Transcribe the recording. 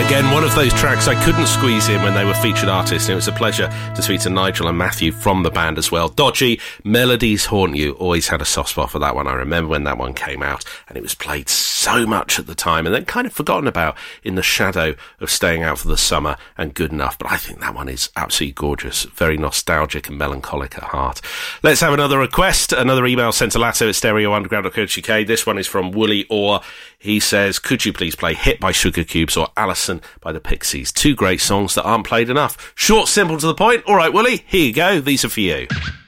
Again, one of those tracks I couldn't squeeze in when they were featured artists, and it was a pleasure to speak to Nigel and Matthew from the band as well. Dodgy, Melodies Haunt You, always had a soft spot for that one. I remember when that one came out, and it was played so much at the time, and then kind of forgotten about in the shadow of Staying Out for the Summer and Good Enough, but I think that one is absolutely gorgeous, very nostalgic and melancholic at heart. Let's have another request, another email sent to Lato at stereounderground.co.uk. This one is from Wooly Orr. He says, could you please play Hit by Sugar Cubes or Alison by the Pixies? Two great songs that aren't played enough. Short, simple, to the point. All right, Wooly, here you go. These are for you.